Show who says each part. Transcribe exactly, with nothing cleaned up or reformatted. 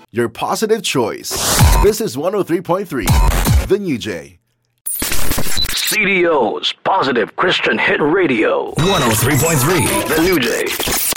Speaker 1: your positive choice. This is one oh three point three, The New Jay.
Speaker 2: C D O's Positive Christian Hit Radio.
Speaker 3: one oh three point three,
Speaker 2: The New Jay.